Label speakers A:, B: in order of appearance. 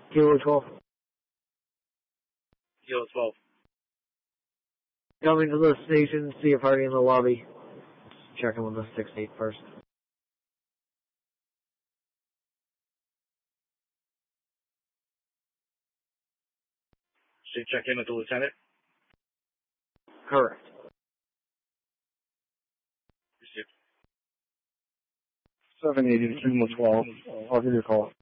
A: Kilo 12.
B: Kilo 12.
A: Coming to the station, see a party in the lobby. Checking with the 6-8 first.
B: Should check in with the lieutenant?
A: Correct.
B: Received.
C: 780 to Kilo 12. I'll give you a call.